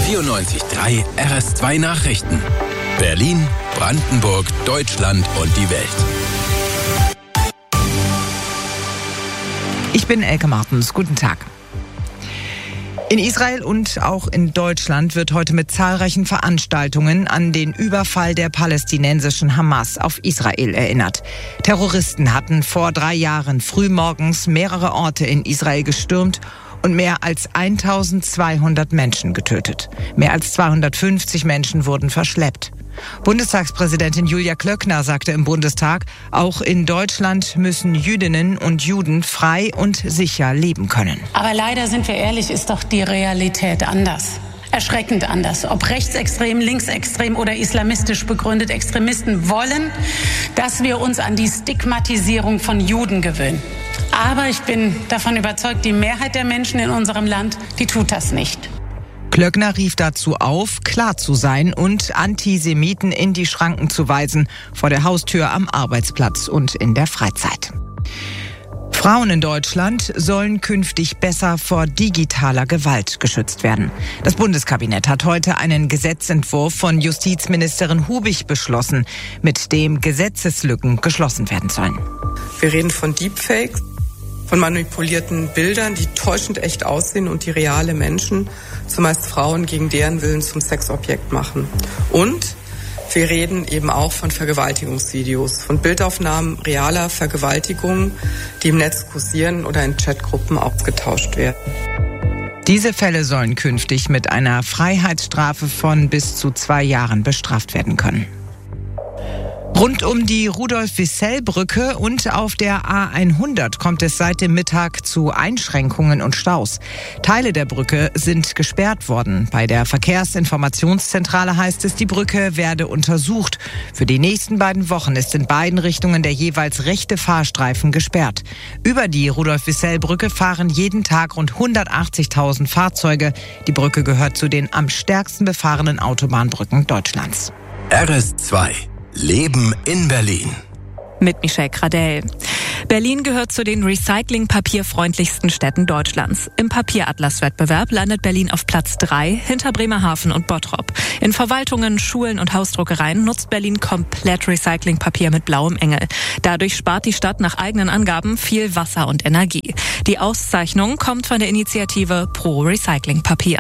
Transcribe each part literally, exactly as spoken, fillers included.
vierundneunzig Komma drei R S zwei Nachrichten. Berlin, Brandenburg, Deutschland und die Welt. Ich bin Elke Martens. Guten Tag. In Israel und auch in Deutschland wird heute mit zahlreichen Veranstaltungen an den Überfall der palästinensischen Hamas auf Israel erinnert. Terroristen hatten vor drei Jahren frühmorgens mehrere Orte in Israel gestürmt und mehr als eintausendzweihundert Menschen getötet. Mehr als zweihundertfünfzig Menschen wurden verschleppt. Bundestagspräsidentin Julia Klöckner sagte im Bundestag, auch in Deutschland müssen Jüdinnen und Juden frei und sicher leben können. Aber leider, sind wir ehrlich, ist doch die Realität anders. Erschreckend anders. Ob rechtsextrem, linksextrem oder islamistisch begründet, Extremisten wollen, dass wir uns an die Stigmatisierung von Juden gewöhnen. Aber ich bin davon überzeugt, die Mehrheit der Menschen in unserem Land, die tut das nicht. Klöckner rief dazu auf, klar zu sein und Antisemiten in die Schranken zu weisen, vor der Haustür, am Arbeitsplatz und in der Freizeit. Frauen in Deutschland sollen künftig besser vor digitaler Gewalt geschützt werden. Das Bundeskabinett hat heute einen Gesetzentwurf von Justizministerin Hubig beschlossen, mit dem Gesetzeslücken geschlossen werden sollen. Wir reden von Deepfakes, von manipulierten Bildern, die täuschend echt aussehen und die reale Menschen, zumeist Frauen, gegen deren Willen zum Sexobjekt machen. Und wir reden eben auch von Vergewaltigungsvideos, von Bildaufnahmen realer Vergewaltigungen, die im Netz kursieren oder in Chatgruppen ausgetauscht werden. Diese Fälle sollen künftig mit einer Freiheitsstrafe von bis zu zwei Jahren bestraft werden können. Rund um die Rudolf-Wissell-Brücke und auf der A hundert kommt es seit dem Mittag zu Einschränkungen und Staus. Teile der Brücke sind gesperrt worden. Bei der Verkehrsinformationszentrale heißt es, die Brücke werde untersucht. Für die nächsten beiden Wochen ist in beiden Richtungen der jeweils rechte Fahrstreifen gesperrt. Über die Rudolf-Wissell-Brücke fahren jeden Tag rund hundertachtzigtausend Fahrzeuge. Die Brücke gehört zu den am stärksten befahrenen Autobahnbrücken Deutschlands. R S zwei. Leben in Berlin. Mit Michelle Gradell. Berlin gehört zu den recyclingpapierfreundlichsten Städten Deutschlands. Im Papieratlas-Wettbewerb landet Berlin auf Platz drei hinter Bremerhaven und Bottrop. In Verwaltungen, Schulen und Hausdruckereien nutzt Berlin komplett Recyclingpapier mit blauem Engel. Dadurch spart die Stadt nach eigenen Angaben viel Wasser und Energie. Die Auszeichnung kommt von der Initiative Pro Recyclingpapier.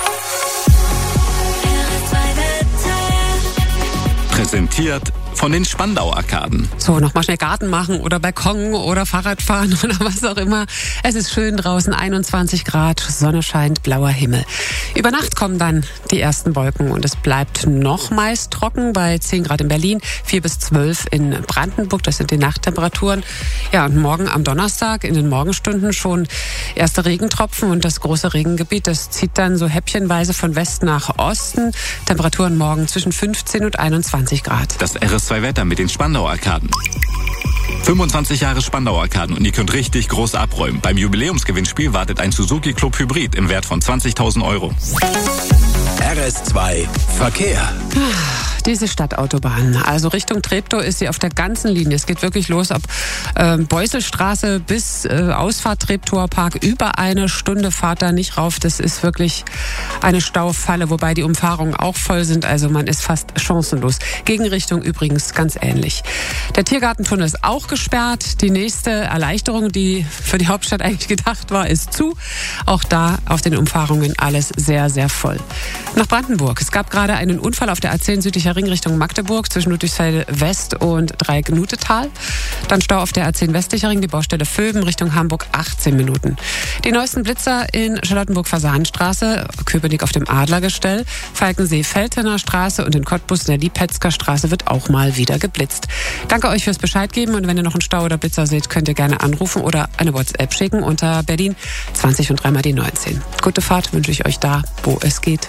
Präsentiert von den Spandau-Arkaden. So, nochmal schnell Garten machen oder Balkon oder Fahrrad fahren oder was auch immer. Es ist schön draußen, einundzwanzig Grad, Sonne scheint, blauer Himmel. Über Nacht kommen dann die ersten Wolken und es bleibt noch meist trocken bei zehn Grad in Berlin, vier bis zwölf in Brandenburg, das sind die Nachttemperaturen. Ja, und morgen am Donnerstag in den Morgenstunden schon erste Regentropfen und das große Regengebiet, das zieht dann so häppchenweise von West nach Osten. Temperaturen morgen zwischen fünfzehn und einundzwanzig Grad. Das R S zwei Wetter mit den Spandau-Arkaden. fünfundzwanzig Jahre Spandau-Arkaden und ihr könnt richtig groß abräumen. Beim Jubiläumsgewinnspiel wartet ein Suzuki Club Hybrid im Wert von zwanzigtausend Euro. R S zwei Verkehr. Diese Stadtautobahn, also Richtung Treptow ist sie auf der ganzen Linie. Es geht wirklich los ab äh, Beuselstraße bis äh, Ausfahrt Treptower Park. Über eine Stunde Fahrt da nicht rauf. Das ist wirklich eine Staufalle, wobei die Umfahrungen auch voll sind. Also man ist fast chancenlos. Gegenrichtung übrigens ganz ähnlich. Der Tiergartentunnel ist auch gesperrt. Die nächste Erleichterung, die für die Hauptstadt eigentlich gedacht war, ist zu. Auch da auf den Umfahrungen alles sehr, sehr voll. Nach Brandenburg. Es gab gerade einen Unfall auf der A zehn südlicher Ring Richtung Magdeburg zwischen Ludwigsfelde West und Dreieck-Nutetal. Dann Stau auf der A zehn westlicher Ring, die Baustelle Vöben Richtung Hamburg, achtzehn Minuten. Die neuesten Blitzer in Charlottenburg-Fasanenstraße, Köpenick auf dem Adlergestell, Falkensee-Feltener Straße und in Cottbus in der Liebhetzger Straße wird auch mal wieder geblitzt. Danke euch fürs Bescheid geben und wenn ihr noch einen Stau oder Blitzer seht, könnt ihr gerne anrufen oder eine WhatsApp schicken unter Berlin zwanzig und dreimal die neunzehn. Gute Fahrt wünsche ich euch da, wo es geht.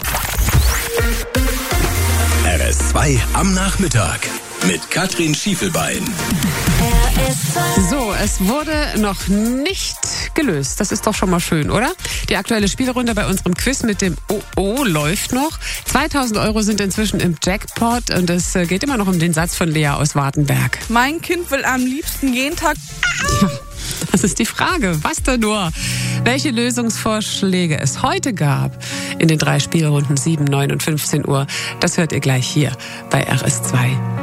R S zwei am Nachmittag mit Katrin Schiefelbein. So, es wurde noch nicht gelöst. Das ist doch schon mal schön, oder? Die aktuelle Spielrunde bei unserem Quiz mit dem O O läuft noch. zweitausend Euro sind inzwischen im Jackpot und es geht immer noch um den Satz von Lea aus Wartenberg. Mein Kind will am liebsten jeden Tag... Ja. Das ist die Frage. Was denn nur? Welche Lösungsvorschläge es heute gab in den drei Spielrunden sieben, neun und fünfzehn Uhr, das hört ihr gleich hier bei R S zwei.